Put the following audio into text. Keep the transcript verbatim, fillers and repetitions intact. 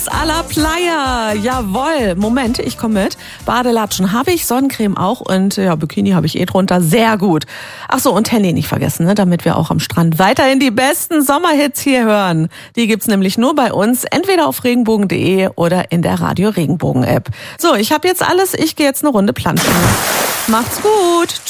Los a la Playa. Jawohl. Moment, ich komme mit. Badelatschen habe ich, Sonnencreme auch und ja, Bikini habe ich eh drunter. Sehr gut. Ach so, und Handy nicht vergessen, ne? Damit wir auch am Strand weiterhin die besten Sommerhits hier hören. Die gibt's nämlich nur bei uns, entweder auf regenbogen punkt de oder in der Radio Regenbogen App. So, ich habe jetzt alles. Ich gehe jetzt eine Runde planschen. Macht's gut.